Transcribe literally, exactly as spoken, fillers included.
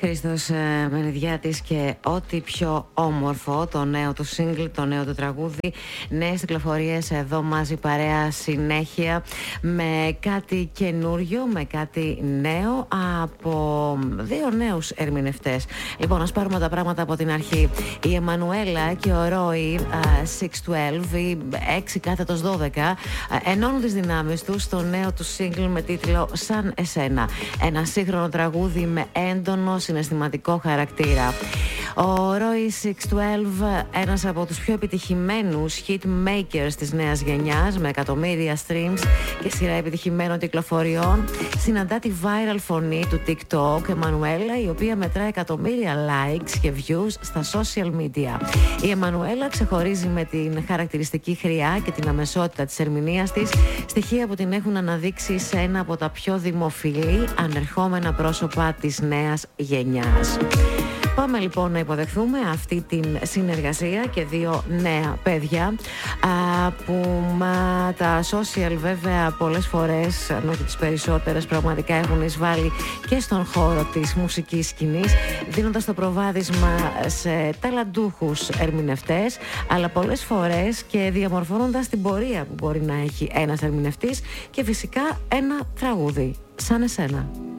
Χρήστος ε, Μενιδιάτης και ό,τι πιο όμορφο, το νέο του single, το νέο του τραγούδι. Νέες κυκλοφορίες εδώ μαζί παρέα συνέχεια, με κάτι καινούριο, με κάτι νέο από δύο νέους ερμηνευτές. Λοιπόν, ας πάρουμε τα πράγματα από την αρχή. Η Εμμανουέλα και ο Ρόι έξι δώδεκα ή έξι κάθετος δώδεκα ενώνουν τις δυνάμεις τους στο νέο του single με τίτλο Σαν Εσένα. Ένα σύγχρονο τραγούδι με έντονο συναισθηματικό χαρακτήρα. Ο Ρόι έξι δώδεκα, ένας από τους πιο επιτυχημένους hit makers της νέας γενιάς, με εκατομμύρια streams και σειρά επιτυχημένων κυκλοφοριών, συναντά τη viral φωνή του TikTok Εμμανουέλα, η οποία μετρά εκατομμύρια likes και views στα social media. Η Εμμανουέλα ξεχωρίζει με την χαρακτηριστική χρειά και την αμεσότητα της ερμηνείας της, στοιχεία που την έχουν αναδείξει σε ένα από τα πιο δημοφιλή ανερχόμενα πρόσωπα της νέας γενιάς. Πάμε λοιπόν να υποδεχθούμε αυτή την συνεργασία και δύο νέα παιδιά α, που μα, τα social βέβαια πολλές φορές, αν όχι τις περισσότερες, πραγματικά έχουν εισβάλει και στον χώρο της μουσικής σκηνής, δίνοντας το προβάδισμα σε ταλαντούχους ερμηνευτές, αλλά πολλές φορές και διαμορφώνοντας την πορεία που μπορεί να έχει ένας ερμηνευτής και φυσικά ένα τραγούδι σαν εσένα.